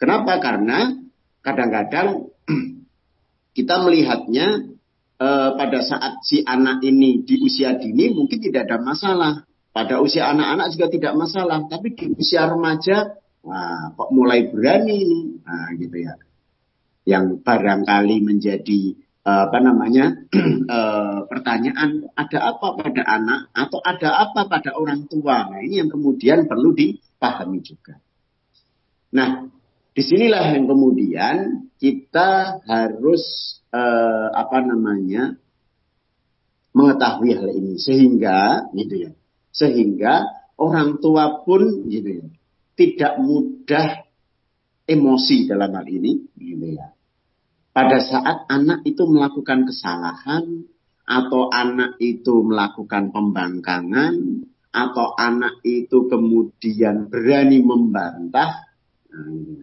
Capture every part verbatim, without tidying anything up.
Kenapa? Karena kadang-kadang kita melihatnya eh, pada saat si anak ini di usia dini mungkin tidak ada masalah. Pada usia anak-anak juga tidak masalah. Tapi di usia remaja, wah, kok mulai berani ini. Nah, gitu ya. Yang barangkali menjadi eh, apa namanya eh, pertanyaan, ada apa pada anak atau ada apa pada orang tua. Nah, ini yang kemudian perlu dipahami juga. Nah, disinilah yang kemudian kita harus eh, apa namanya mengetahui hal ini sehingga gitu ya, sehingga orang tua pun gitu ya tidak mudah emosi dalam hal ini gitu ya. Pada saat anak itu melakukan kesalahan atau anak itu melakukan pembangkangan atau anak itu kemudian berani membantah. Nah,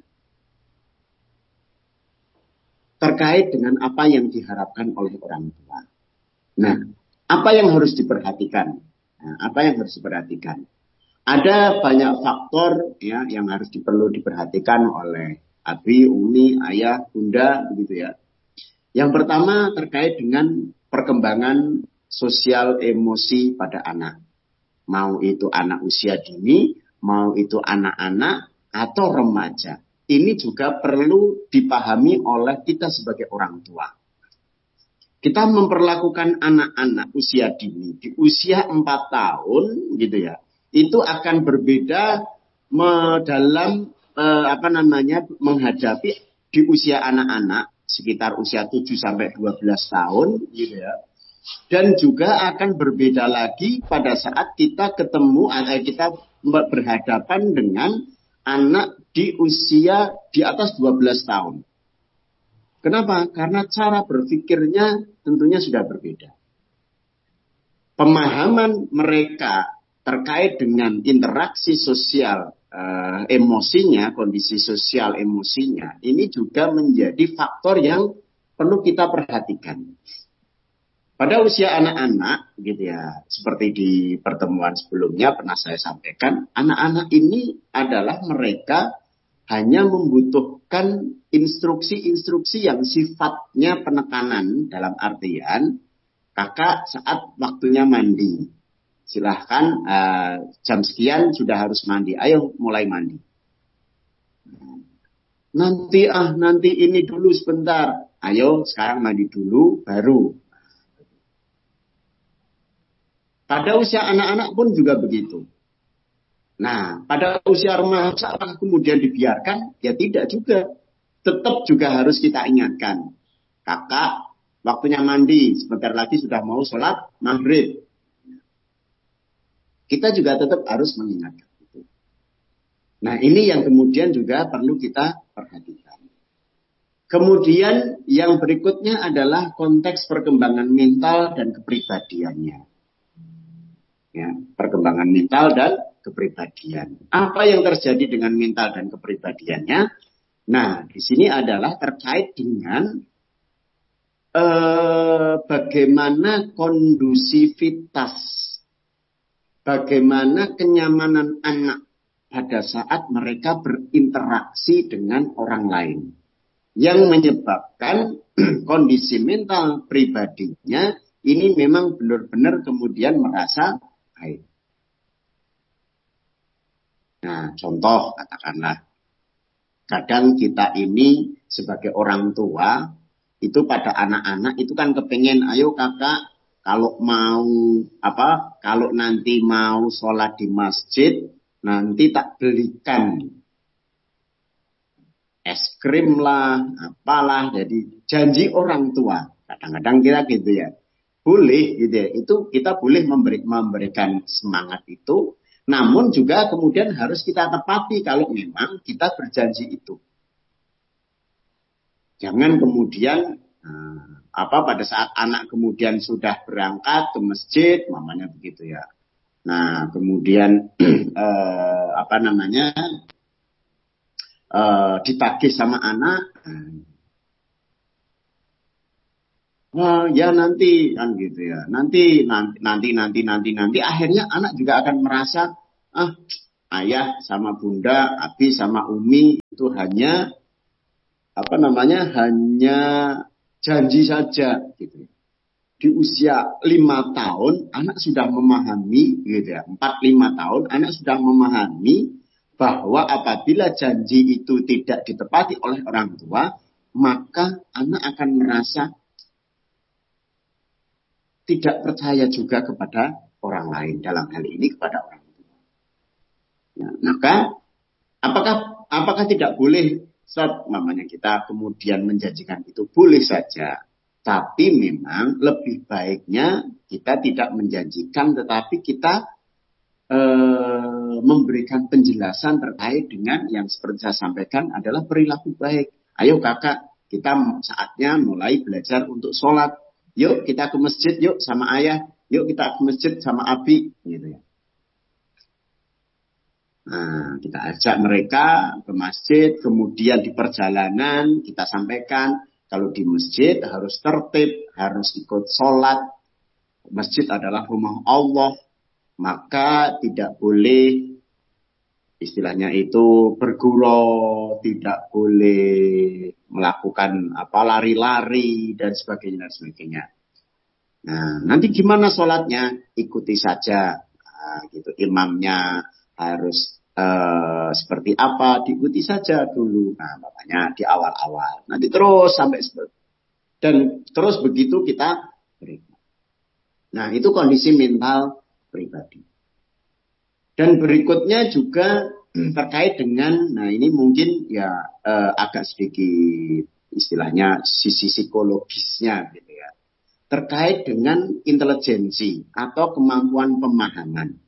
terkait dengan apa yang diharapkan oleh orang tua. Nah, apa yang harus diperhatikan? Nah, apa yang harus diperhatikan? Ada banyak faktor ya yang harus perlu diperhatikan oleh abi, umi, ayah, bunda, begitu ya. Yang pertama terkait dengan perkembangan sosial emosi pada anak. Mau itu anak usia dini, mau itu anak-anak atau remaja. Ini juga perlu dipahami oleh kita sebagai orang tua. Kita memperlakukan anak-anak usia dini di usia empat tahun gitu ya. Itu akan berbeda me, dalam eh, apa namanya menghadapi di usia anak-anak sekitar usia tujuh sampai dua belas tahun gitu ya. Dan juga akan berbeda lagi pada saat kita ketemu atau kita berhadapan dengan anak di usia di atas dua belas tahun. Kenapa? Karena cara berpikirnya tentunya sudah berbeda. Pemahaman mereka terkait dengan interaksi sosial eh, emosinya, kondisi sosial emosinya, ini juga menjadi faktor yang perlu kita perhatikan. Pada usia anak-anak, gitu ya, seperti di pertemuan sebelumnya pernah saya sampaikan, anak-anak ini adalah mereka hanya membutuhkan instruksi-instruksi yang sifatnya penekanan dalam artian kakak saat waktunya mandi. Silahkan uh, jam sekian sudah harus mandi. Ayo mulai mandi. Nanti ah nanti ini dulu sebentar. Ayo sekarang mandi dulu baru. Pada usia anak-anak pun juga begitu. Nah, pada usia remaja apakah kemudian dibiarkan? Ya tidak juga. Tetap juga harus kita ingatkan. Kakak, waktunya mandi. Sebentar lagi sudah mau sholat maghrib. Kita juga tetap harus mengingatkan itu. Nah, ini yang kemudian juga perlu kita perhatikan. Kemudian yang berikutnya adalah konteks perkembangan mental dan kepribadiannya. Ya, perkembangan mental dan kepribadian. Apa yang terjadi dengan mental dan kepribadiannya? Nah, di sini adalah terkait dengan eh, bagaimana kondusivitas, bagaimana kenyamanan anak pada saat mereka berinteraksi dengan orang lain. Yang menyebabkan kondisi mental pribadinya ini memang benar-benar kemudian merasa baik. Nah, contoh katakanlah, kadang kita ini sebagai orang tua, itu pada anak-anak itu kan kepengen, ayo kakak, kalau mau, apa, kalau nanti mau sholat di masjid, nanti tak belikan es krim lah, apalah, jadi janji orang tua. Kadang-kadang kita gitu ya, boleh gitu ya, itu kita boleh memberi, memberikan semangat itu. Namun juga kemudian harus kita tepati kalau memang kita berjanji itu. Jangan kemudian eh, apa pada saat anak kemudian sudah berangkat ke masjid, mamanya begitu ya. Nah kemudian eh, apa namanya eh, ditagih sama anak. Wah, ya nanti kan gitu ya. Nanti nanti nanti nanti nanti nanti akhirnya anak juga akan merasa ah ayah sama bunda, abi sama umi itu hanya apa namanya hanya janji saja gitu. Di usia lima tahun anak sudah memahami gitu ya, empat lima tahun anak sudah memahami bahwa apabila janji itu tidak ditepati oleh orang tua, maka anak akan merasa tidak percaya juga kepada orang lain, dalam hal ini kepada orang tua. Ya, maka apakah apakah tidak boleh saat mamanya kita kemudian menjanjikan itu? Boleh saja. Tapi memang lebih baiknya kita tidak menjanjikan, tetapi kita e, memberikan penjelasan terkait dengan yang seperti saya sampaikan adalah perilaku baik. Ayo kakak, kita saatnya mulai belajar untuk sholat. Yuk kita ke masjid, yuk sama ayah. Yuk kita ke masjid sama abi. Gitu ya. Nah, kita ajak mereka ke masjid, kemudian di perjalanan kita sampaikan, kalau di masjid harus tertib, harus ikut sholat. Masjid adalah rumah Allah, maka tidak boleh istilahnya itu bergurau, tidak boleh melakukan apa lari-lari dan sebagainya dan sebagainya. Nah, nanti gimana sholatnya? Ikuti saja, nah, gitu. Imamnya harus Uh, seperti apa, diikuti saja dulu. Nah, makanya di awal-awal. Nanti terus sampai seperti dan terus begitu kita berikan. Nah, itu kondisi mental pribadi. Dan berikutnya juga terkait dengan, nah ini mungkin ya uh, agak sedikit istilahnya sisi psikologisnya gitu ya. Terkait dengan intelijensi atau kemampuan pemahaman.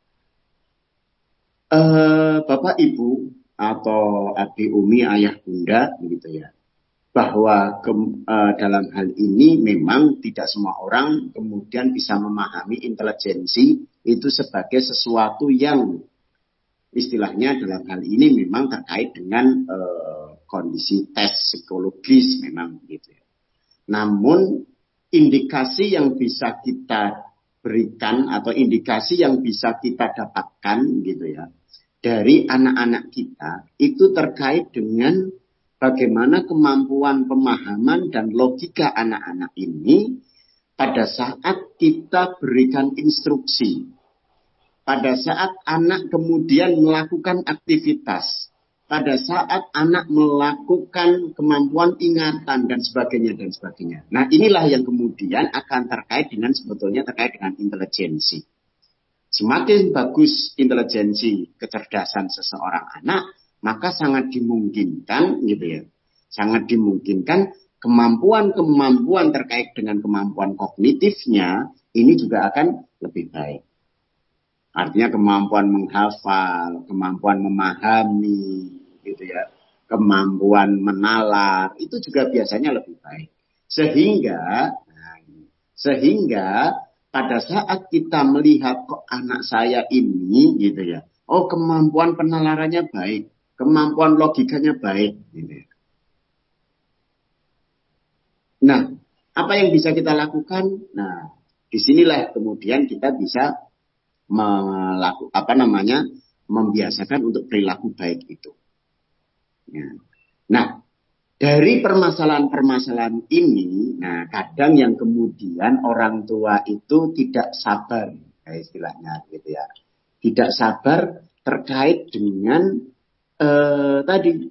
Uh, Bapak Ibu atau abi umi ayah bunda begitu ya, bahwa ke, uh, dalam hal ini memang tidak semua orang kemudian bisa memahami intelijensi itu sebagai sesuatu yang istilahnya dalam hal ini memang terkait dengan uh, kondisi tes psikologis memang begitu ya. Namun indikasi yang bisa kita berikan atau indikasi yang bisa kita dapatkan gitu ya dari anak-anak kita itu terkait dengan bagaimana kemampuan pemahaman dan logika anak-anak ini pada saat kita berikan instruksi, pada saat anak kemudian melakukan aktivitas, pada saat anak melakukan kemampuan ingatan dan sebagainya dan sebagainya. Nah, inilah yang kemudian akan terkait dengan sebetulnya terkait dengan intelijensi. Semakin bagus intelijensi kecerdasan seseorang anak, maka sangat dimungkinkan gitu ya. Sangat dimungkinkan kemampuan-kemampuan terkait dengan kemampuan kognitifnya ini juga akan lebih baik. Artinya kemampuan menghafal, kemampuan memahami gitu ya, kemampuan menalar itu juga biasanya lebih baik. Sehingga nah, sehingga pada saat kita melihat kok anak saya ini gitu ya, oh kemampuan penalarannya baik, kemampuan logikanya baik gitu ya. Nah, apa yang bisa kita lakukan? Nah, disinilah kemudian kita bisa melakukan apa namanya membiasakan untuk perilaku baik itu. Ya. Nah, dari permasalahan-permasalahan ini, nah kadang yang kemudian orang tua itu tidak sabar, ya istilahnya gitu ya, tidak sabar terkait dengan eh, tadi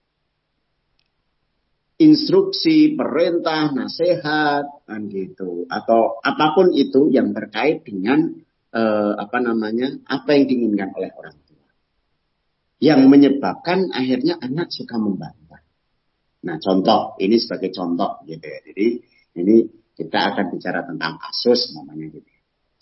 instruksi, perintah, nasihat, kan gitu, atau apapun itu yang terkait dengan eh, apa namanya apa yang diinginkan oleh orang tua, yang menyebabkan akhirnya anak suka membantah. Nah, contoh, ini sebagai contoh gitu ya. Jadi, ini kita akan bicara tentang kasus namanya gitu.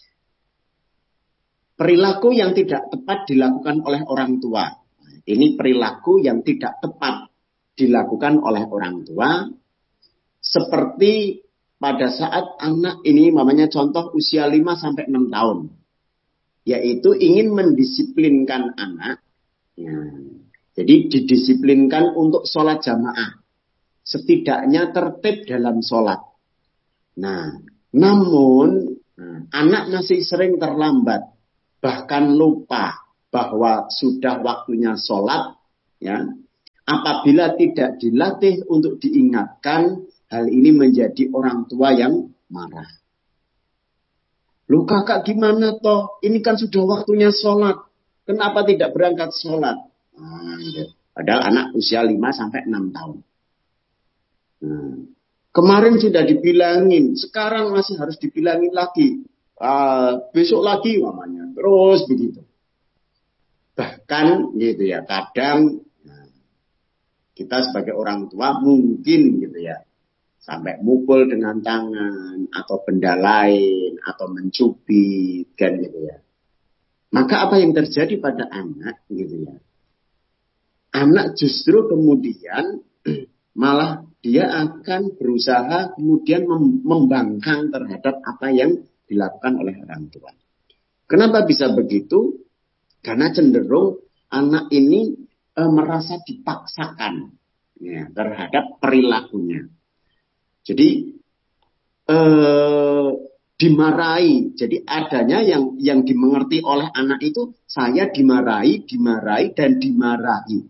Perilaku yang tidak tepat dilakukan oleh orang tua. Ini perilaku yang tidak tepat dilakukan oleh orang tua. Seperti pada saat anak ini namanya contoh usia lima sampai enam tahun. Yaitu ingin mendisiplinkan anak. Ya. Jadi didisiplinkan untuk sholat jamaah. Setidaknya tertib dalam sholat. Nah, namun nah, anak masih sering terlambat, bahkan lupa. bahwa sudah waktunya sholat, ya, apabila tidak dilatih untuk diingatkan, hal ini menjadi orang tua yang marah. Loh kakak gimana toh? Ini kan sudah waktunya sholat. Kenapa tidak berangkat sholat? Nah, gitu. Padahal anak usia lima sampai enam tahun. Nah, kemarin sudah dibilangin, sekarang masih harus dibilangin lagi. Uh, besok lagi namanya. Terus begitu. Bahkan gitu ya, kadang kita sebagai orang tua mungkin gitu ya, sampai mukul dengan tangan atau benda lain atau mencubit kan gitu ya. Maka apa yang terjadi pada anak gitu ya? Anak justru kemudian malah dia akan berusaha kemudian membangkang terhadap apa yang dilakukan oleh orang tua. Kenapa bisa begitu? Karena cenderung anak ini e, merasa dipaksakan ya, terhadap perilakunya. Jadi e, dimarahi. Jadi adanya yang yang dimengerti oleh anak itu saya dimarahi, dimarahi dan dimarahi.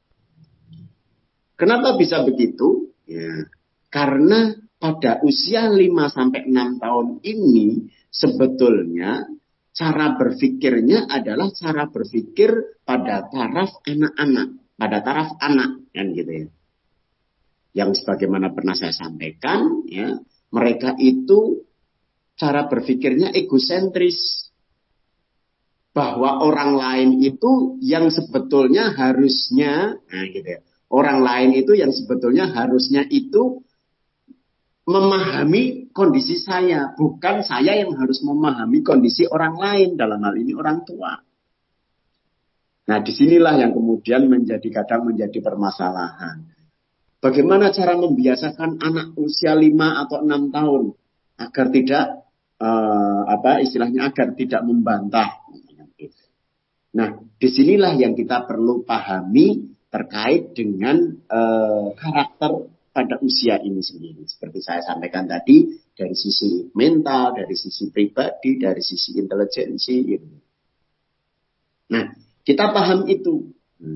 Kenapa bisa begitu? Ya, karena pada usia lima sampai enam tahun ini sebetulnya cara berpikirnya adalah cara berpikir pada taraf anak-anak, pada taraf anak, kan gitu ya. Yang sebagaimana pernah saya sampaikan, ya, mereka itu cara berpikirnya egosentris, bahwa orang lain itu yang sebetulnya harusnya, nah gitu ya, orang lain itu yang sebetulnya harusnya itu memahami kondisi saya, bukan saya yang harus memahami kondisi orang lain, dalam hal ini orang tua. Nah, disinilah yang kemudian menjadi kadang menjadi permasalahan. Bagaimana cara membiasakan anak usia lima atau enam tahun agar tidak uh, apa istilahnya agar tidak membantah. Nah, disinilah yang kita perlu pahami terkait dengan uh, karakter pada usia ini sendiri. Seperti saya sampaikan tadi, dari sisi mental, dari sisi pribadi, dari sisi intelijensi. Gitu. Nah, kita paham itu.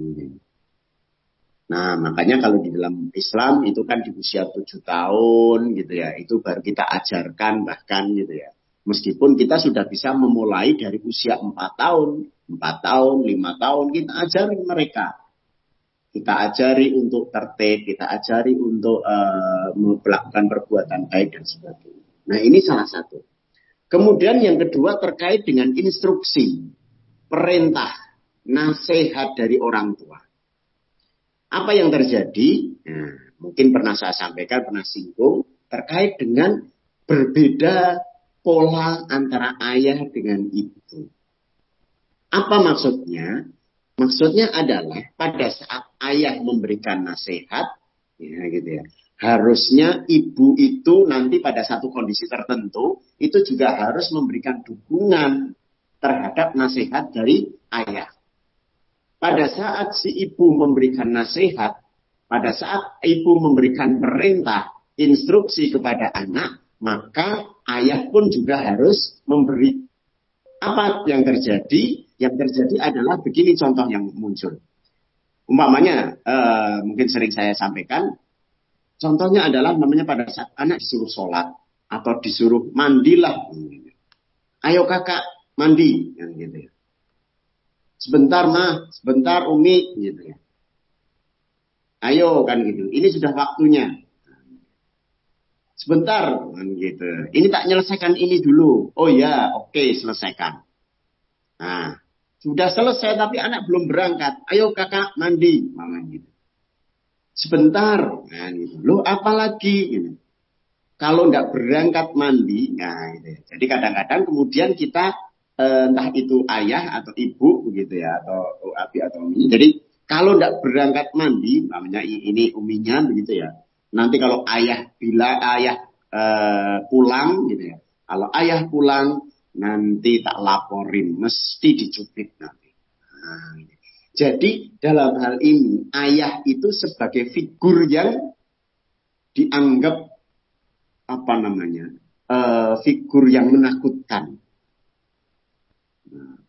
Nah, makanya kalau di dalam Islam itu kan di usia tujuh tahun gitu ya, itu baru kita ajarkan bahkan gitu ya. Meskipun kita sudah bisa memulai dari usia empat tahun, empat tahun, lima tahun, kita ajari mereka. Kita ajari untuk tertib, kita ajari untuk uh, melakukan perbuatan baik dan sebagainya. Nah, ini salah satu. Kemudian yang kedua terkait dengan instruksi, perintah, nasihat dari orang tua. Apa yang terjadi? Nah, mungkin pernah saya sampaikan, pernah singgung, terkait dengan berbeda pola antara ayah dengan ibu. Apa maksudnya? Maksudnya adalah pada saat ayah memberikan nasihat, ya gitu ya, harusnya ibu itu nanti pada satu kondisi tertentu itu juga harus memberikan dukungan terhadap nasihat dari ayah. Pada saat si ibu memberikan nasihat, pada saat ibu memberikan perintah, instruksi kepada anak, maka ayah pun juga harus memberi. Apa yang terjadi? Yang terjadi adalah begini contoh yang muncul. Umpamanya, eh, mungkin sering saya sampaikan, contohnya adalah namanya pada saat anak disuruh sholat atau disuruh mandilah. Ayo kakak mandi, yang gitu ya. Sebentar mah, sebentar umi, gitu ya. Ayo kan gitu. Ini sudah waktunya. Sebentar, kan gitu. Ini tak menyelesaikan ini dulu. Oh ya, oke, selesaikan. Nah, sudah selesai tapi anak belum berangkat. Ayo kakak mandi, mama gitu. Sebentar, nah gitu. Loh apalagi gitu. Kalau nggak berangkat mandi, nah gitu. Jadi kadang-kadang kemudian kita eh, entah itu ayah atau ibu begitu ya, atau abi atau umi. Jadi kalau nggak berangkat mandi, namanya ini uminya begitu ya. Nanti kalau ayah bila ayah eh, pulang gitu ya. Kalau ayah pulang nanti tak laporin, mesti dicubit nanti. Nah, jadi dalam hal ini ayah itu sebagai figur yang dianggap apa namanya uh, figur yang menakutkan. Nah,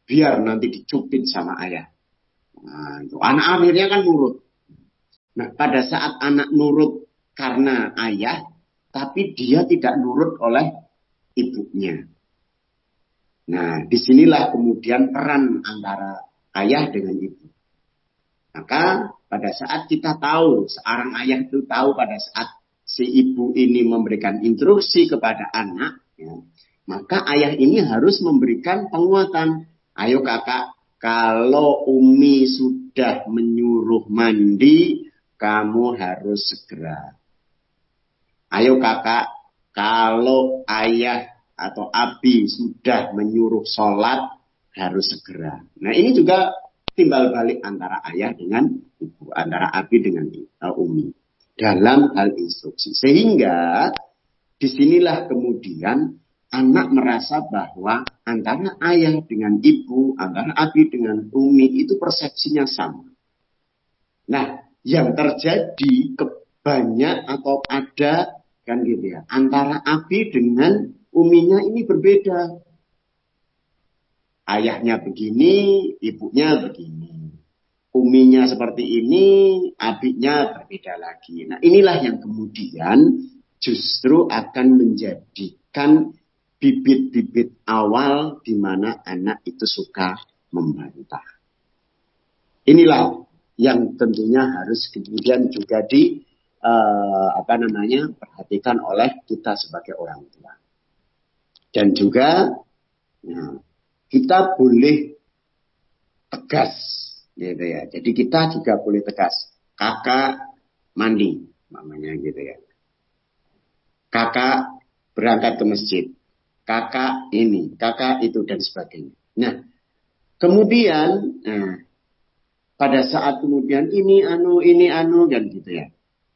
biar nanti dicubit sama ayah. Nah, itu anak akhirnya kan nurut. Nah, pada saat anak nurut karena ayah, tapi dia tidak nurut oleh ibunya. Nah, disinilah kemudian peran antara ayah dengan ibu. Maka pada saat kita tahu, seorang ayah itu tahu pada saat si ibu ini memberikan instruksi kepada anak, ya, maka ayah ini harus memberikan penguatan. Ayo kakak, kalau Umi sudah menyuruh mandi, kamu harus segera. Ayo kakak, kalau ayah atau abi sudah menyuruh sholat, harus segera. Nah, ini juga timbal balik antara ayah dengan ibu, antara abi dengan uh, umi dalam hal instruksi. Sehingga disinilah kemudian anak merasa bahwa antara ayah dengan ibu, antara abi dengan umi itu persepsinya sama. Nah, yang terjadi banyak atau ada kan gitu ya, antara abi dengan uminya ini berbeda. Ayahnya begini, ibunya begini. Uminya seperti ini, abinya berbeda lagi. Nah, inilah yang kemudian justru akan menjadikan bibit-bibit awal di mana anak itu suka membantah. Inilah yang tentunya harus kemudian juga di uh, apa namanya perhatikan oleh kita sebagai orang tua. Dan juga nah, kita boleh tegas, gitu ya. Jadi kita juga boleh tegas. Kakak mandi, namanya gitu ya. Kakak berangkat ke masjid. Kakak ini, kakak itu dan sebagainya. Nah, kemudian, nah, pada saat kemudian ini anu, ini anu, dan gitu ya.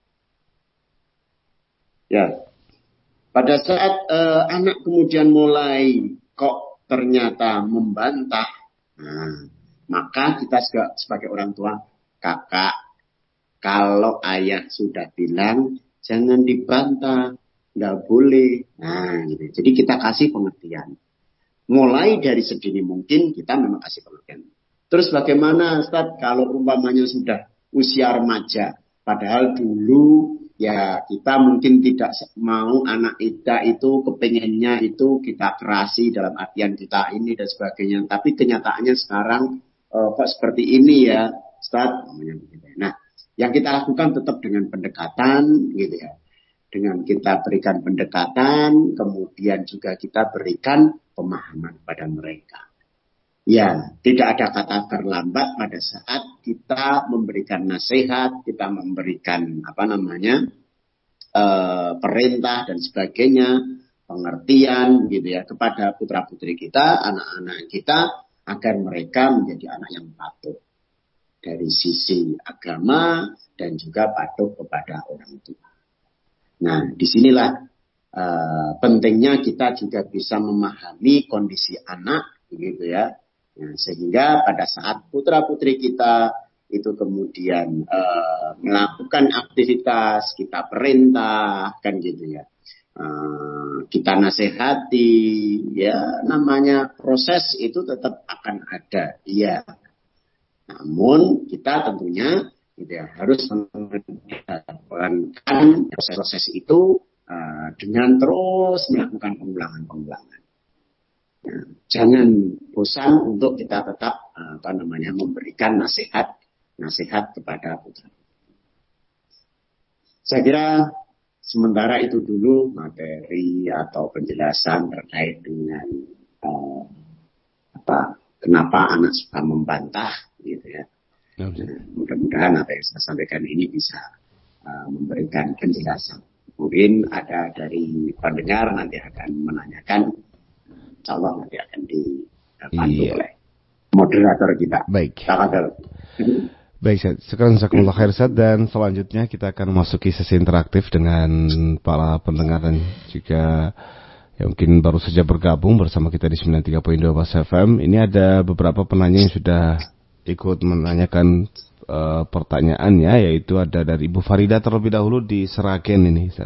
Ya, pada saat uh, anak kemudian mulai kok ternyata membantah, nah, maka kita sebagai orang tua, kakak, kalau ayah sudah bilang jangan dibantah, nggak boleh. Nah, gitu. Jadi kita kasih pengertian. Mulai dari sedini mungkin kita memang kasih pengertian. Terus bagaimana, Ustaz, kalau umpamanya sudah usia remaja, padahal dulu ya kita mungkin tidak mau anak kita itu kepengennya itu kita kerasi dalam artian kita ini dan sebagainya. Tapi kenyataannya sekarang eh, kok seperti ini ya, Ustaz. Nah, yang kita lakukan tetap dengan pendekatan, gitu ya. Dengan kita berikan pendekatan, kemudian juga kita berikan pemahaman pada mereka. Ya, tidak ada kata terlambat pada saat kita memberikan nasihat, kita memberikan apa namanya eh, perintah dan sebagainya, pengertian gitu ya kepada putra putri kita, anak-anak kita agar mereka menjadi anak yang patuh dari sisi agama dan juga patuh kepada orang tua. Nah, disinilah uh, pentingnya kita juga bisa memahami kondisi anak, gitu ya. Nah, sehingga pada saat putra putri kita itu kemudian uh, melakukan aktivitas, kita perintah, kan gitu ya. Uh, kita nasihati, ya namanya proses itu tetap akan ada, iya. Namun kita tentunya gitu ya, harus menjalankan proses-proses itu uh, dengan terus melakukan pengulangan-pengulangan. Nah, jangan bosan untuk kita tetap uh, apa namanya memberikan nasihat nasihat kepada putra. Saya kira sementara itu dulu materi atau penjelasan terkait dengan uh, apa kenapa anak suka membantah gitu ya. Nah, mudah-mudahan apa yang saya sampaikan ini bisa uh, memberikan penjelasan. Mungkin ada dari pendengar nanti akan menanyakan, insya Allah nanti akan dibantu iya. oleh moderator kita. Baik. Tafadhol. Baik, sekarang jazakumullah khair Ustaz, dan selanjutnya kita akan masuki sesi interaktif dengan para pendengar dan juga yang mungkin baru saja bergabung bersama kita di sembilan puluh tiga koma dua Mas F M. Ini ada beberapa penanya yang sudah ikut menanyakan uh, pertanyaannya, yaitu ada dari Ibu Farida terlebih dahulu di Seragen ini, Ustaz.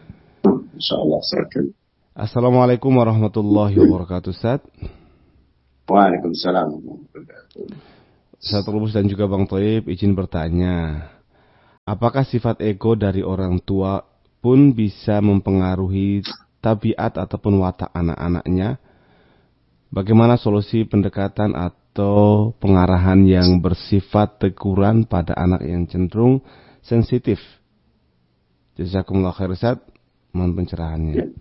Insyaallah Seragen. Assalamualaikum warahmatullahi wabarakatuh, Ustaz. Waalaikumsalam. Ustaz Trubus dan juga Bang Thaib izin bertanya, apakah sifat ego dari orang tua pun bisa mempengaruhi tabiat ataupun watak anak-anaknya? Bagaimana solusi pendekatan atau pengarahan yang bersifat teguran pada anak yang cenderung sensitif? Jazakumullah khair Ustaz, mohon pencerahannya. Ya.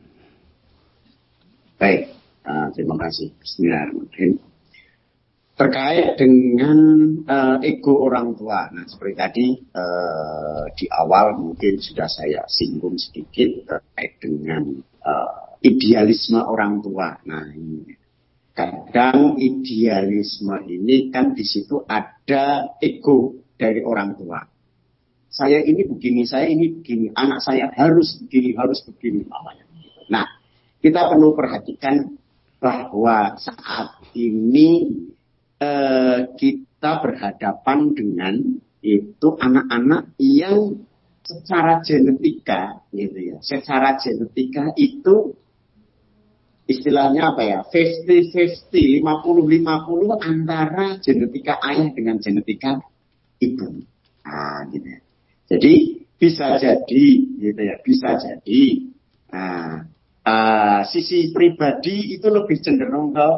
Baik, uh, terima kasih. Bismillahirrahmanirrahim. Terkait dengan uh, ego orang tua, nah seperti tadi uh, di awal mungkin sudah saya singgung sedikit terkait dengan uh, idealisme orang tua. Nah ini kadang idealisme ini kan di situ ada ego dari orang tua. Saya ini begini, saya ini begini, anak saya harus begini, harus begini. Nah kita perlu perhatikan bahwa saat ini Eh, kita berhadapan dengan itu anak-anak yang secara genetika, gitu ya. Secara genetika itu istilahnya apa ya? lima puluh lima puluh, lima puluh lima puluh antara genetika ayah dengan genetika ibu. Nah, gitu ya. Jadi bisa jadi, gitu ya. Bisa jadi. Nah, uh, sisi pribadi itu lebih cenderung ke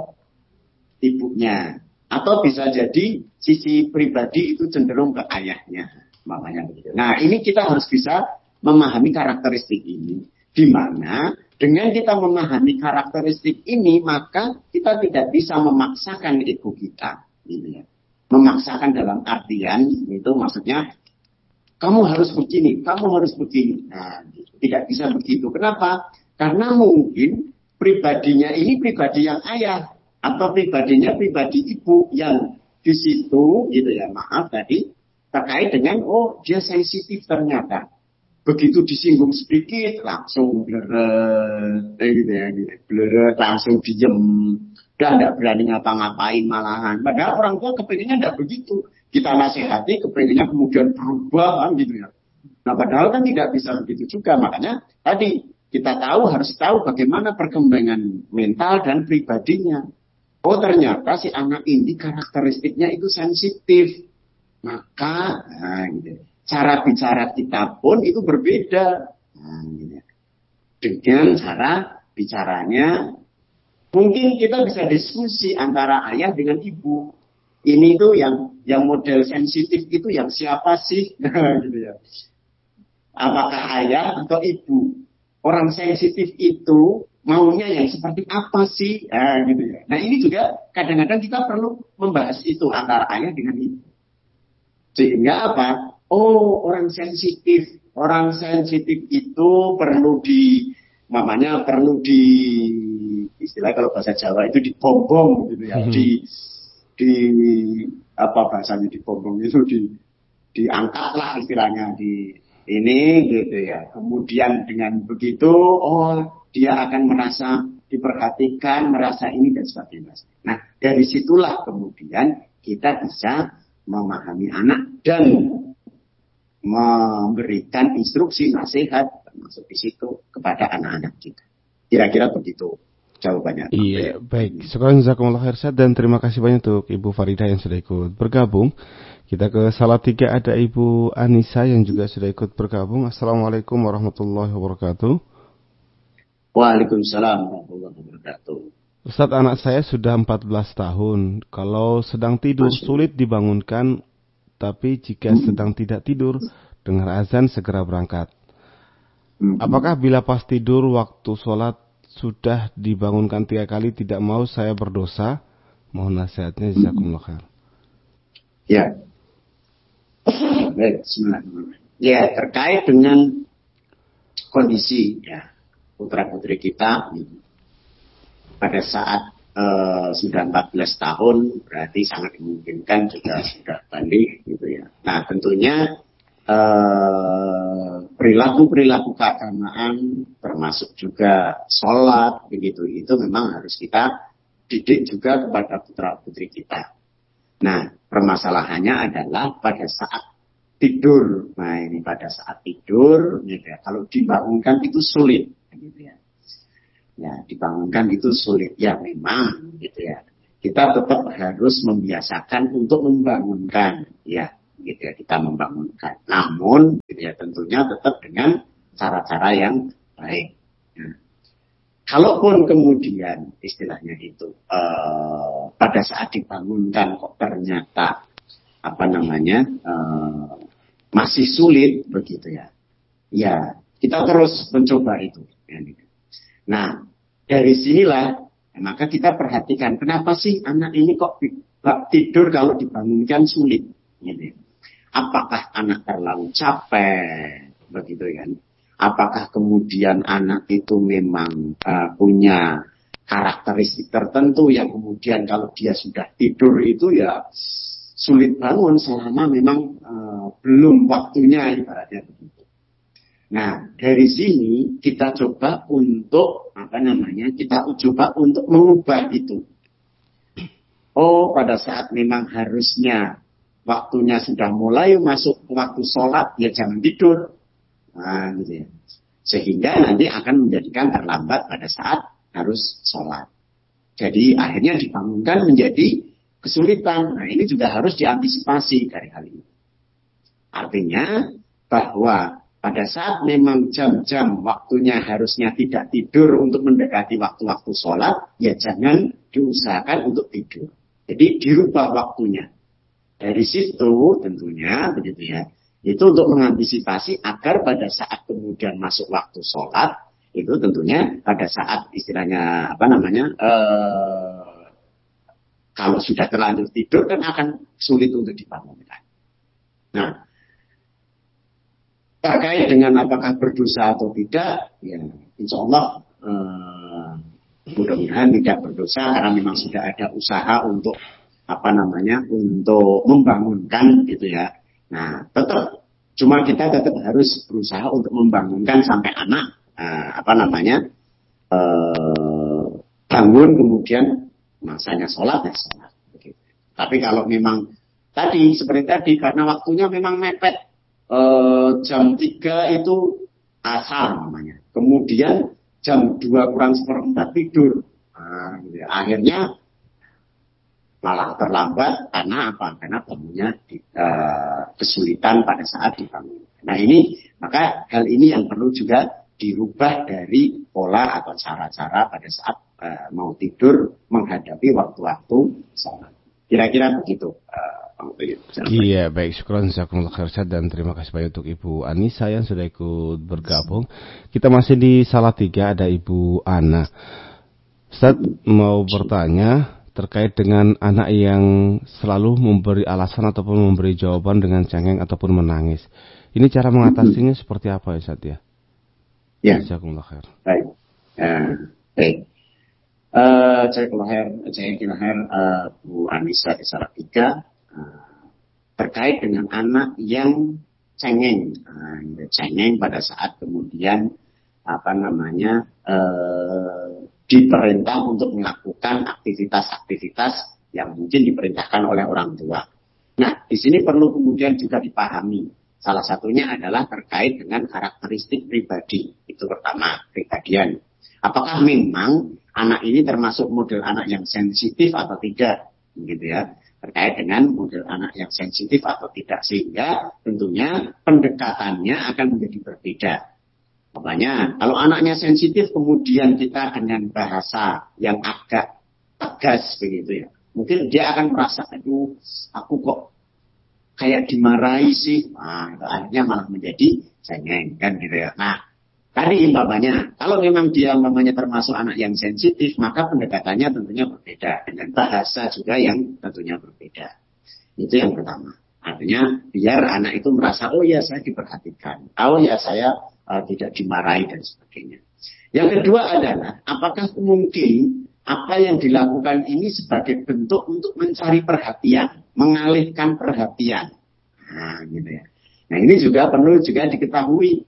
ibunya. Atau bisa jadi sisi pribadi itu cenderung ke ayahnya. Makanya begitu. Nah ini kita harus bisa memahami karakteristik ini. Di mana dengan kita memahami karakteristik ini, maka kita tidak bisa memaksakan ego kita. Gitu ya. Memaksakan dalam artian, itu maksudnya, kamu harus begini, kamu harus begini. Nah, tidak bisa begitu. Kenapa? Karena mungkin pribadinya ini pribadi yang ayah. Atau pribadinya pribadi ibu yang di situ, gitu ya, maaf tadi, terkait dengan, oh dia sensitif ternyata. Begitu disinggung sedikit, langsung bleret, gitu ya, bleret, langsung diem. Udah tidak berani ngapa-ngapain malahan. Padahal orang tua kepengennya tidak begitu. Kita nasihati, kepengennya kemudian berubah, kan, gitu ya. Nah padahal kan tidak bisa begitu juga. Makanya tadi kita tahu, harus tahu bagaimana perkembangan mental dan pribadinya. Oh ternyata si anak ini karakteristiknya itu sensitif. Maka nah, gitu. Cara bicara kita pun itu berbeda. Nah, gitu. Dengan cara bicaranya, mungkin kita bisa diskusi antara ayah dengan ibu. Ini tuh yang yang model sensitif itu yang siapa sih? Gitu ya. Apakah ayah atau ibu? Orang sensitif itu maunya yang seperti apa sih? Nah, gitu ya. Nah ini juga kadang-kadang kita perlu membahas itu antara ayah dengan ibu. Sehingga apa? Oh orang sensitif, orang sensitif itu perlu di, mamanya perlu di, istilah kalau bahasa Jawa itu dibombong gitu ya, di, di apa bahasanya dibombong itu di, diangkatlah istilahnya di ini gitu ya. Kemudian dengan begitu, oh dia akan merasa diperhatikan, merasa ini dan sebagainya. Nah, dari situlah kemudian kita bisa memahami anak dan memberikan instruksi, nasihat, termasuk di situ kepada anak-anak kita. Kira-kira begitu jawabannya. Iya, baik. Sekarang jazakumullah khair dan terima kasih banyak untuk Ibu Faridah yang sudah ikut bergabung. Kita ke Salatiga, ada Ibu Anissa yang juga sudah ikut bergabung. Assalamualaikum warahmatullahi wabarakatuh. Waalaikumsalam warahmatullahi wabarakatuh. Ustadz, anak saya sudah empat belas tahun. Kalau sedang tidur sulit dibangunkan, tapi jika hmm. sedang tidak tidur, dengar azan segera berangkat. Hmm. Apakah bila pas tidur waktu sholat sudah dibangunkan tiga kali tidak mau saya berdosa? Mohon nasihatnya, jazakumullah khair. Ya. Baik, bismillahirrahmanirrahim. Ya, terkait dengan kondisi ya putra-putri kita pada saat uh, sudah empat belas tahun, berarti sangat dimungkinkan juga sudah balik gitu ya. Nah tentunya uh, perilaku-perilaku keagamaan termasuk juga sholat begitu, itu memang harus kita didik juga kepada putra-putri kita. Nah permasalahannya adalah pada saat tidur. Nah ini pada saat tidur gitu ya, kalau dibangunkan itu sulit gitu ya. Ya dibangunkan itu sulit ya memang gitu ya. kita tetap harus membiasakan untuk membangunkan, ya, gitu ya, kita membangunkan. Namun, gitu ya, tentunya tetap dengan cara-cara yang baik. Nah, kalaupun kemudian istilahnya itu uh, pada saat dibangunkan kok ternyata apa namanya uh, masih sulit begitu ya, ya kita terus mencoba itu. Nah, dari sinilah maka kita perhatikan kenapa sih anak ini kok tidur kalau dibangunkan sulit, gitu. Apakah anak terlalu capek, begitu kan? Apakah kemudian anak itu memang uh, punya karakteristik tertentu yang kemudian kalau dia sudah tidur itu ya sulit bangun selama memang uh, belum waktunya, ibaratnya begitu. Nah, dari sini kita coba untuk apa namanya? Kita coba untuk mengubah itu. Oh, pada saat memang harusnya waktunya sudah mulai masuk waktu sholat, ya jangan tidur. Nah, gitu ya. Sehingga nanti akan menjadikan terlambat pada saat harus sholat. Jadi akhirnya dibangunkan menjadi kesulitan. Nah, ini juga harus diantisipasi dari hal ini. Artinya bahwa pada saat memang jam-jam waktunya harusnya tidak tidur untuk mendekati waktu-waktu sholat, ya jangan diusahakan untuk tidur. Jadi dirubah waktunya. Dari situ tentunya begitu ya. Itu untuk mengantisipasi agar pada saat kemudian masuk waktu sholat, itu tentunya pada saat istilahnya apa namanya, eh, kalau sudah terlanjur tidur kan akan sulit untuk dibangunkan. Nah, terkait dengan apakah berdosa atau tidak, ya insya Allah eh, mudah-mudahan tidak berdosa karena memang sudah ada usaha untuk apa namanya, untuk membangunkan gitu ya. Nah, tetap cuma kita tetap harus berusaha untuk membangunkan sampai anak eh, apa namanya eh, bangun kemudian masanya sholat ya sholat. Begitu. Tapi kalau memang tadi seperti tadi karena waktunya memang mepet. Uh, jam tiga itu asar namanya. Kemudian jam dua kurang seperempat tidur. Nah, gitu ya. Akhirnya malah terlambat karena apa? Karena bangunnya uh, kesulitan pada saat dibangun. Nah ini, maka hal ini yang perlu juga dirubah dari pola atau cara-cara pada saat uh, mau tidur menghadapi waktu-waktu sholat. Kira-kira begitu. Uh, Iya, baik, syukran jazakumullah khair dan terima kasih banyak untuk Ibu Anissa yang sudah ikut bergabung. Kita masih di Salatiga, ada Ibu Ana. Ustaz mau bertanya terkait dengan anak yang selalu memberi alasan ataupun memberi jawaban dengan cengeng ataupun menangis. Ini cara mengatasinya seperti apa ya Ustaz ya? Ya. Jazakumullah khair. Baik. Uh, baik. Uh, Jazakumullah khair, Jazakumullah khair uh, Bu Anissa di Salatiga. Terkait dengan anak yang cengeng, nah, cengeng pada saat kemudian apa namanya eh, diperintah untuk melakukan aktivitas-aktivitas yang mungkin diperintahkan oleh orang tua. Nah, di sini perlu kemudian juga dipahami. Salah satunya adalah terkait dengan karakteristik pribadi. Itu pertama, kepribadian. Apakah memang anak ini termasuk model anak yang sensitif atau tidak, gitu ya? Terkait dengan model anak yang sensitif atau tidak, sehingga tentunya pendekatannya akan menjadi berbeda. Makanya kalau anaknya sensitif kemudian kita dengan bahasa yang agak tegas begitu ya, mungkin dia akan merasa aduh aku kok kayak dimarahi sih, nah itu akhirnya malah menjadi cengeng kan gitu ya. Nah tadi umpamanya, kalau memang dia umpamanya termasuk anak yang sensitif, maka pendekatannya tentunya berbeda. Dengan bahasa juga yang tentunya berbeda. Itu yang pertama. Artinya, biar anak itu merasa, oh ya saya diperhatikan. Oh ya saya uh, tidak dimarahi dan sebagainya. Yang kedua adalah, apakah mungkin apa yang dilakukan ini sebagai bentuk untuk mencari perhatian, mengalihkan perhatian. Nah, gitu ya. Nah ini juga perlu juga diketahui.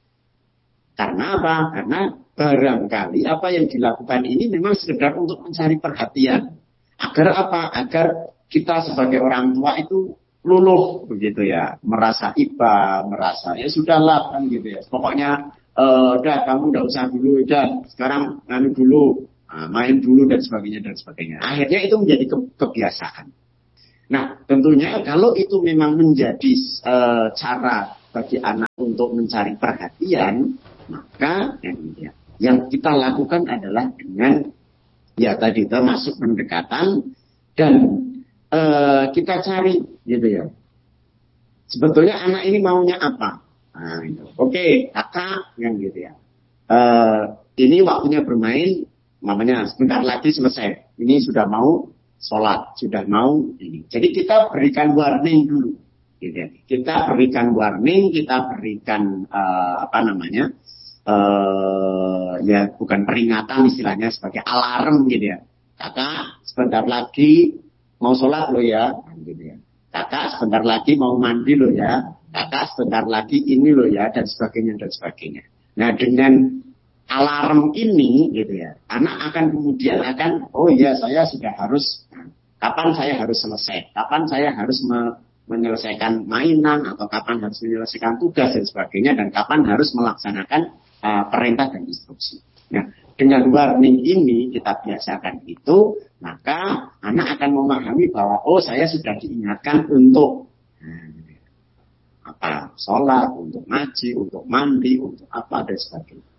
Karena apa? Karena barangkali apa yang dilakukan ini memang sekedar untuk mencari perhatian. Agar apa? Agar kita sebagai orang tua itu luluh begitu ya. Merasa iba, merasa ya sudahlah kan gitu ya. Pokoknya uh, udah kamu udah usah dulu, udah sekarang anu dulu uh, main dulu dan sebagainya dan sebagainya. Akhirnya itu menjadi ke- kebiasaan. Nah, tentunya kalau itu memang menjadi uh, cara bagi anak untuk mencari perhatian, maka ya, yang kita lakukan adalah dengan ya tadi termasuk pendekatan dan uh, kita cari gitu ya. Sebetulnya anak ini maunya apa? Nah, gitu. Oke, kakak yang gitu ya. Uh, ini waktunya bermain, mamanya sebentar lagi selesai. Ini sudah mau sholat, sudah mau ini. Jadi kita berikan warning dulu. Gitu ya. Kita berikan warning, kita berikan uh, apa namanya? Uh, ya bukan peringatan istilahnya sebagai alarm gitu ya. Kakak sebentar lagi mau sholat lo ya, gitu ya. Kakak sebentar lagi mau mandi lo ya. Kakak sebentar lagi ini lo ya, dan sebagainya dan sebagainya. Nah dengan alarm ini gitu ya, anak akan kemudian akan oh iya saya sudah harus, kapan saya harus selesai, kapan saya harus me- menyelesaikan mainan atau kapan harus menyelesaikan tugas dan sebagainya, dan kapan harus melaksanakan uh, perintah dan instruksi. Nah dengan warning ini kita biasakan itu, maka anak akan memahami bahwa oh saya sudah diingatkan untuk hmm, apa, sholat, untuk ngaji, untuk mandi, untuk apa dan sebagainya.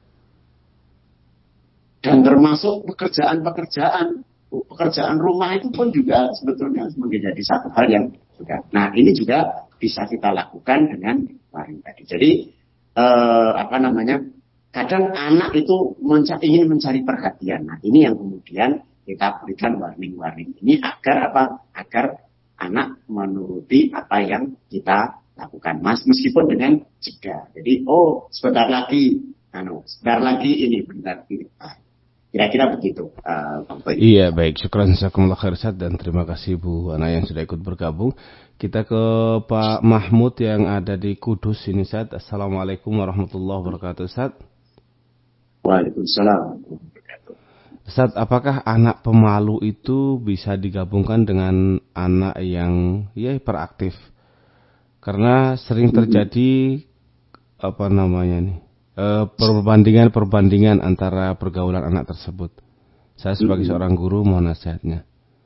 Dan termasuk pekerjaan-pekerjaan, pekerjaan rumah itu pun juga sebetulnya menjadi satu hal yang juga. Nah ini juga bisa kita lakukan dengan warning tadi. Jadi eh, apa namanya? Kadang anak itu mencari, ingin mencari perhatian. Nah ini yang kemudian kita berikan warning-warning ini agar apa? Agar anak menuruti apa yang kita lakukan, mas, meskipun dengan jeda. Jadi oh sebentar lagi, anu, sebentar lagi ini, bentar ini. Ah, kira-kira begitu. Uh, iya baik, syukran jazakumullah khair Ustaz, dan terima kasih Bu Ana yang sudah ikut bergabung. Kita ke Pak Mahmud yang ada di Kudus ini Ustaz. Assalamualaikum warahmatullahi wabarakatuh Ustaz. Waalaikumsalam. Ustaz, apakah anak pemalu itu bisa digabungkan dengan anak yang ya hiperaktif? Karena sering terjadi apa namanya nih perbandingan-perbandingan antara pergaulan anak tersebut. Saya sebagai mm-hmm. seorang guru mohon nasihatnya.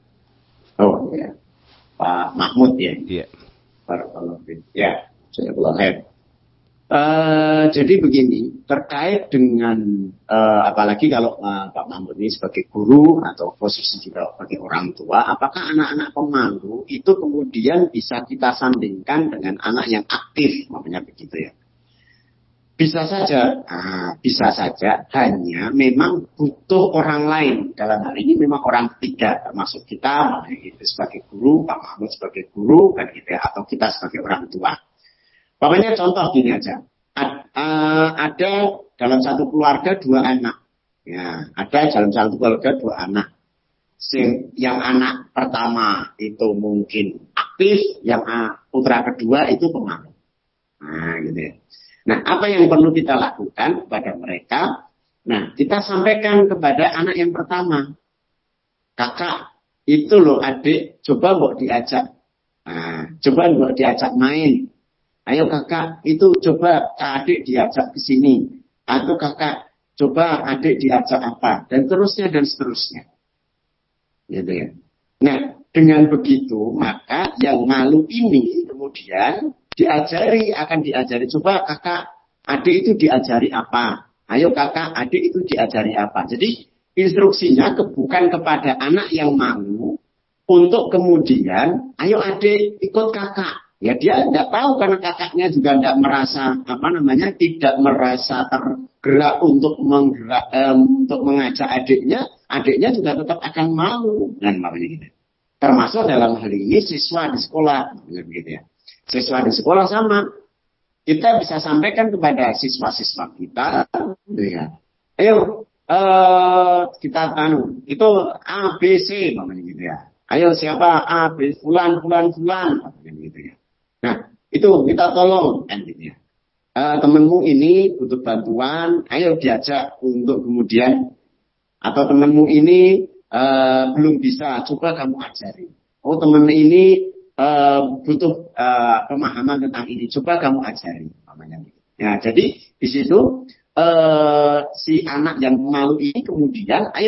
Oh ya, Pak Mahmud ya. Iya. Ya, saya boleh. Uh, jadi begini, terkait dengan uh, apalagi kalau uh, Pak Mahmud ini sebagai guru atau posisi juga sebagai orang tua, apakah anak-anak pemalu itu kemudian bisa kita sandingkan dengan anak yang aktif, namanya begitu ya? Bisa saja, nah, bisa saja, hanya memang butuh orang lain. Dalam hal ini memang orang ketiga, termasuk kita, itu sebagai guru, Pak Mahmud sebagai guru, kan gitu ya, atau kita sebagai orang tua. Pokoknya contoh gini aja, Ad, uh, ada dalam satu keluarga dua anak, ya, ada dalam satu keluarga dua anak. Sing, yang anak pertama itu mungkin aktif, yang uh, putra kedua itu pemalu. Nah, gitu ya. Nah, apa yang perlu kita lakukan kepada mereka? Nah, kita sampaikan kepada anak yang pertama, kakak, itu loh adik, coba mbok diajak, nah, coba mbok diajak main. Ayo kakak, itu coba adik diajak ke sini. Atau kakak, coba adik diajak apa. Dan terusnya dan seterusnya. Gitu ya. Nah, dengan begitu, maka yang malu ini kemudian diajari, akan diajari. Coba kakak, adik itu diajari apa. Ayo kakak, adik itu diajari apa. Jadi, instruksinya bukan kepada anak yang malu, untuk kemudian, ayo adik ikut kakak. Ya dia tidak tahu karena kakaknya juga tidak merasa apa namanya tidak merasa tergerak untuk menggerak um, untuk mengajak adiknya, adiknya juga tetap akan malu dan malu gitu. Termasuk dalam hal ini siswa di sekolah, begitu ya. Siswa di sekolah sama, kita bisa sampaikan kepada siswa-siswa kita, gitu ya. Ayo uh, kita anu itu A B C namanya gitu ya. Ayo siapa A B fulan fulan fulan gitu ya. Nah, itu kita tolong kan gitu ya. Uh, temanmu ini butuh bantuan, ayo diajak untuk kemudian, atau temanmu ini uh, belum bisa, coba kamu ajari. Oh, teman ini uh, butuh uh, pemahaman tentang ini, coba kamu ajari. Namanya. Ya, jadi di situ uh, si anak yang malu ini kemudian, ayo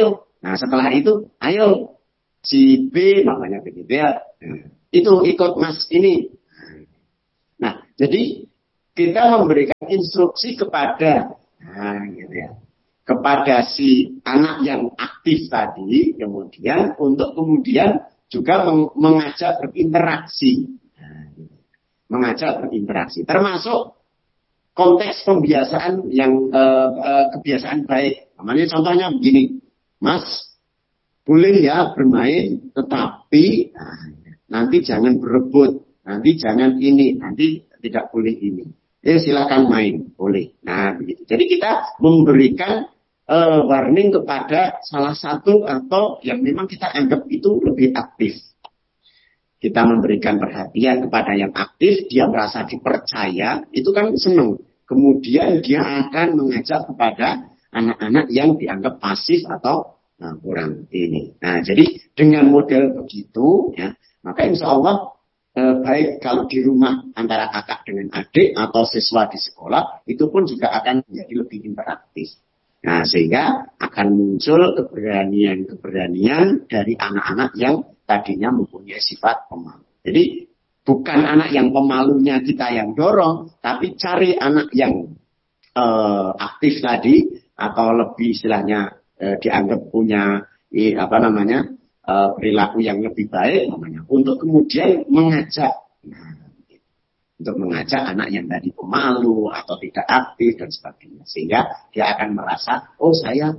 Nah setelah itu, ayo si B namanya begitu ya, itu ikut mas ini. Nah jadi kita memberikan instruksi kepada, nah gitu ya, kepada si anak yang aktif tadi, kemudian untuk kemudian juga mengajak berinteraksi, nah, gitu. Mengajak berinteraksi, termasuk konteks pembiasaan yang eh, eh, kebiasaan baik. Namanya contohnya begini, Mas, boleh ya bermain, tetapi nah, nanti jangan berebut, nanti jangan ini, nanti tidak boleh ini. Ya silakan main, boleh. Nah begitu. Jadi kita memberikan uh, warning kepada salah satu atau yang memang kita anggap itu lebih aktif. Kita memberikan perhatian kepada yang aktif, dia merasa dipercaya, itu kan senang. Kemudian dia akan mengajak kepada anak-anak yang dianggap pasif atau nah, kurang ini. Nah, jadi dengan model begitu, ya, maka insya Allah eh, baik kalau di rumah antara kakak dengan adik atau siswa di sekolah, itu pun juga akan menjadi lebih interaktif. Nah, sehingga akan muncul keberanian-keberanian dari anak-anak yang tadinya mempunyai sifat pemalu. Jadi bukan anak yang pemalunya kita yang dorong, tapi cari anak yang uh, aktif tadi atau lebih istilahnya uh, dianggap punya eh, apa namanya uh, perilaku yang lebih baik namanya, untuk kemudian mengajak, nah, untuk mengajak anak yang tadi pemalu atau tidak aktif dan sebagainya, sehingga dia akan merasa oh saya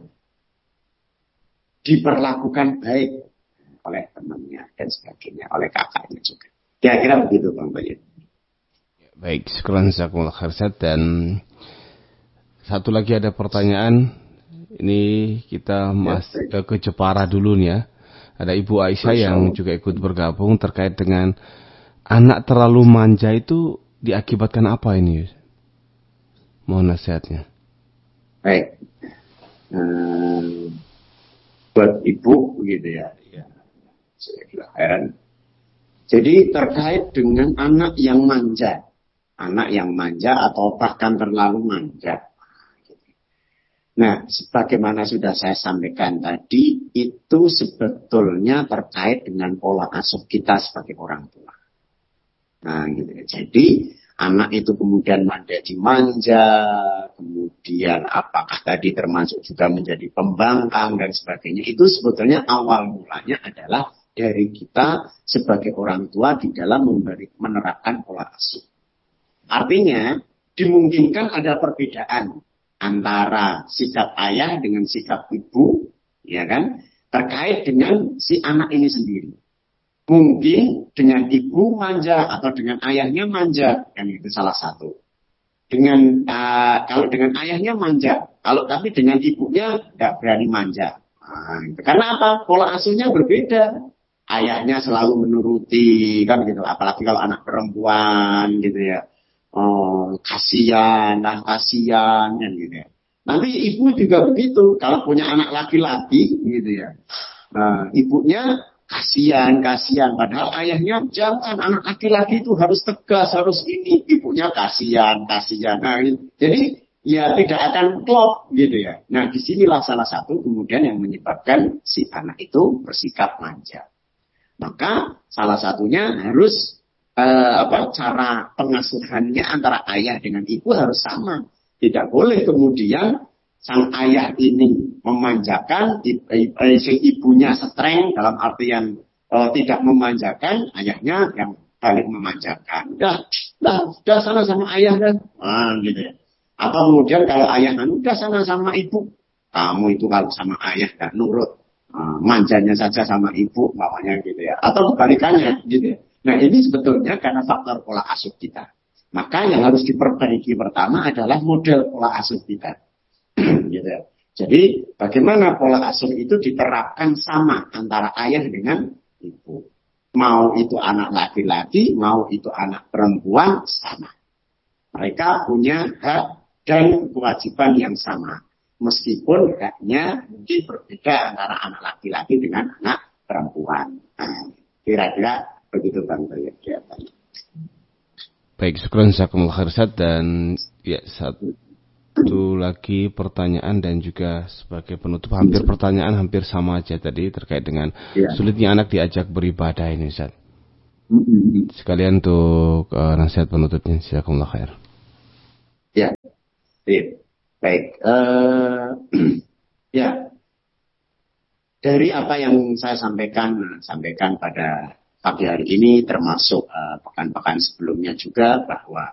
diperlakukan baik oleh temannya dan sebagainya, oleh kakaknya juga. Kira-kira begitu Bang Bayu. Baik, sekarang jazakumullah khair. Dan satu lagi ada pertanyaan. Ini kita mas ya, ke Jepara dulu nih ya. Ada Ibu Aisyah yang juga ikut bergabung terkait dengan anak terlalu manja itu diakibatkan apa ini? Mohon nasihatnya. Baik. Hmm, buat Ibu begitu ya. Ya. Saya kira heran. Jadi terkait dengan anak yang manja, anak yang manja atau bahkan terlalu manja. Nah, sebagaimana sudah saya sampaikan tadi, itu sebetulnya terkait dengan pola asuh kita sebagai orang tua. Nah, gitu. Jadi anak itu kemudian menjadi manja, kemudian apakah tadi termasuk juga menjadi pembangkang dan sebagainya. Itu sebetulnya awal mulanya adalah dari kita sebagai orang tua di dalam memberi, menerapkan pola asuh. Artinya, dimungkinkan ada perbedaan antara sikap ayah dengan sikap ibu, ya kan, terkait dengan si anak ini sendiri. Mungkin dengan ibu manja atau dengan ayahnya manja, kan itu salah satu. Dengan uh, kalau dengan ayahnya manja, kalau tapi dengan ibunya tidak berani manja. Nah, itu. Karena apa? Pola asuhnya berbeda. Ayahnya selalu menuruti, kan gitu. Apalagi kalau anak perempuan, gitu ya. Oh, kasihan, nah kasihan, kan gitu ya. Nanti ibu juga begitu. Kalau punya anak laki-laki, gitu ya. Nah, ibunya kasihan, kasihan. Padahal ayahnya jangan, anak laki-laki itu harus tegas, harus ini. Ibunya kasihan, kasihan. Nah, jadi ya tidak akan klop, gitu ya. Nah, disinilah salah satu kemudian yang menyebabkan si anak itu bersikap manja. Maka salah satunya harus eh, apa cara pengasuhannya antara ayah dengan ibu harus sama. Tidak boleh kemudian sang ayah ini memanjakan, si ibunya streng dalam artian eh, tidak memanjakan, ayahnya yang balik memanjakan. Udah, udah, udah sana sama ayah kan, nah, gitu ya. Atau kemudian kalau ayah kan udah sana sama ibu, kamu itu kalau sama ayah gak nurut. Uh, manjanya saja sama ibu, mamanya gitu ya. Atau kebalikannya gitu ya. Nah ini sebetulnya karena faktor pola asuh kita. Maka yang harus diperbaiki pertama adalah model pola asuh kita. Gitu ya. Jadi bagaimana pola asuh itu diterapkan sama antara ayah dengan ibu. Mau itu anak laki-laki, mau itu anak perempuan, sama. Mereka punya hak dan kewajiban yang sama. Meskipun haknya mungkin berbeda antara anak laki-laki dengan anak perempuan. Nah, kira-kira begitu Bang Bayu. Baik, syukran jazakumullah khair dan ya satu Satu lagi pertanyaan dan juga sebagai penutup, hampir pertanyaan hampir sama aja tadi terkait dengan ya. Sulitnya anak diajak beribadah ini, Ustaz. Sekalian untuk uh, nasihat penutupnya, jazakumullah khair. Ya, ya. Baik. Uh, ya, dari apa yang saya sampaikan, sampaikan pada pagi hari ini, termasuk uh, pekan-pekan sebelumnya juga, bahwa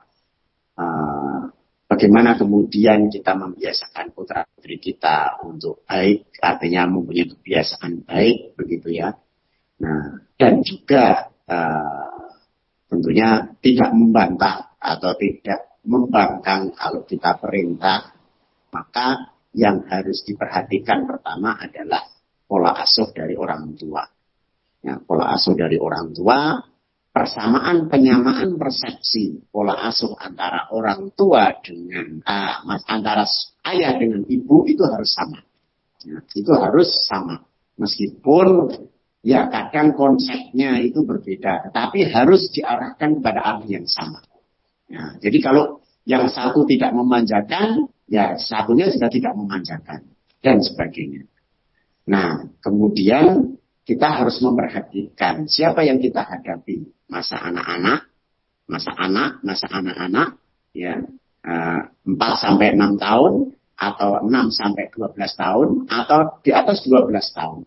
uh, bagaimana kemudian kita membiasakan putra-putri kita untuk baik, artinya mempunyai kebiasaan baik, begitu ya. Nah, dan juga uh, tentunya tidak membantah atau tidak membangkang kalau kita perintah, maka yang harus diperhatikan pertama adalah pola asuh dari orang tua. Ya, pola asuh dari orang tua, persamaan penyamaan persepsi pola asuh antara orang tua dengan uh, antara ayah dengan ibu itu harus sama. Ya, itu harus sama. Meskipun ya kadang konsepnya itu berbeda, tapi harus diarahkan kepada arah yang sama. Ya, jadi kalau yang satu tidak memanjakan, ya satunya juga tidak memanjakan dan sebagainya. Nah, kemudian kita harus memperhatikan siapa yang kita hadapi, masa anak-anak, masa anak, masa anak-anak, ya empat sampai enam tahun atau enam sampai dua belas tahun atau di atas dua belas tahun.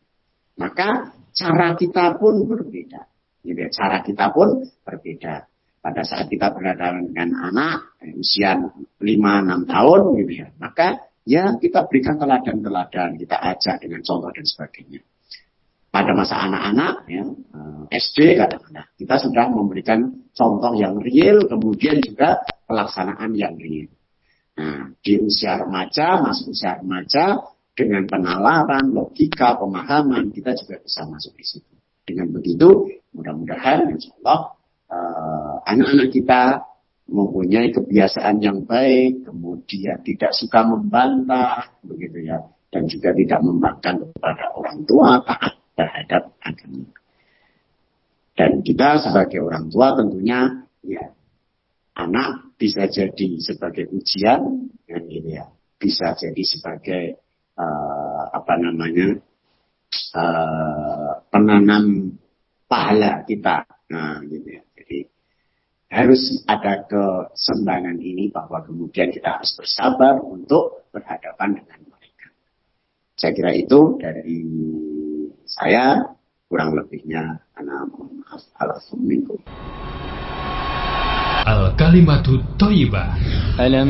Maka cara kita pun berbeda. Gitu ya, cara kita pun berbeda. Pada saat kita berhadapan dengan anak usia lima enam tahun, gitu ya, maka ya kita berikan teladan-teladan, kita ajak dengan contoh dan sebagainya. Pada masa anak-anak, ya, S D kadang-kadang kita sudah memberikan contoh yang real, kemudian juga pelaksanaan yang real. Nah, di usia remaja, masuk usia remaja, dengan penalaran, logika, pemahaman, kita juga bisa masuk di situ. Dengan begitu, mudah-mudahan, insya Allah, uh, anak-anak kita mempunyai kebiasaan yang baik, kemudian tidak suka membantah, begitu ya, dan juga tidak membangkang kepada orang tua, taat terhadap agama. Dan kita sebagai orang tua tentunya, ya, anak bisa jadi sebagai ujian, dan ini ya, bisa jadi sebagai Uh, apa namanya uh, penanam pahala kita. Nah, gitu ya. Jadi harus ada keseimbangan ini bahwa kemudian kita harus bersabar untuk berhadapan dengan mereka. Saya kira itu dari saya, kurang lebihnya ana mohon maaf. Assalamualaikum. Al-Kalimatu Thayyibah.